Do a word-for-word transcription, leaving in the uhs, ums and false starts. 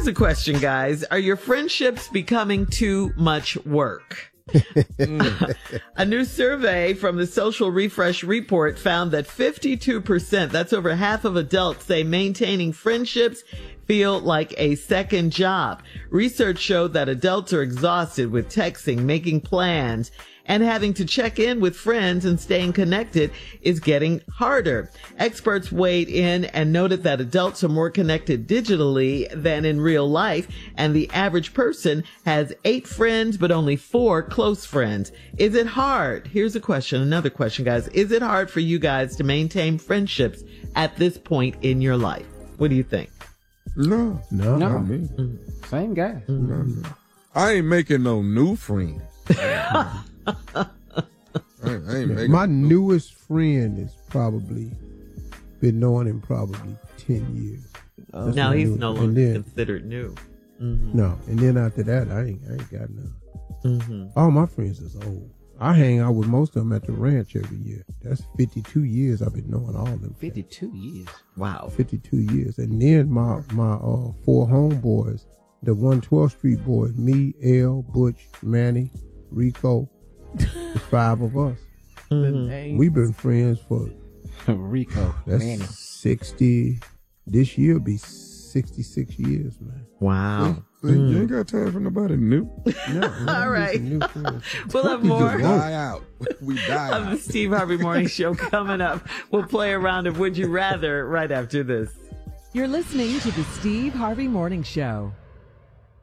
Here's a question, guys. Are your friendships becoming too much work? mm. A new survey from the Social Refresh Report found that fifty-two percent, that's over half of adults, say maintaining friendships feel like a second job. Research showed that adults are exhausted with texting, making plans, and having to check in with friends and staying connected is getting harder. Experts weighed in and noted that adults are more connected digitally than in real life, and the average person has eight friends but only four close friends. Is it hard? Here's a question, another question, guys. Is it hard for you guys to maintain friendships at this point in your life? What do you think? No, no, no. not me. Mm-hmm. Same guy. Mm-hmm. No, no. I ain't making no new friends. I ain't, I ain't making My no. newest friend is probably been knowing him probably ten years. Oh. Now he's no longer then, considered new. Mm-hmm. No, and then after that, I ain't, I ain't got none. Mm-hmm. All my friends is old. I hang out with most of them at the ranch every year. That's fifty-two years I've been knowing all of them. fifty-two years. Wow. fifty-two years. And then my, my uh, four homeboys, the one twelfth Street boys, me, L, Butch, Manny, Rico, the five of us. Mm-hmm. We've been friends for Rico, that's Manny. sixty, this year be sixty-six years, man. Wow. You, mm. you ain't got time for nobody new. No, all right. We'll have more. We die out. We die out. Of the Steve Harvey Morning Show coming up. We'll play a round of Would You Rather right after this. You're listening to the Steve Harvey Morning Show.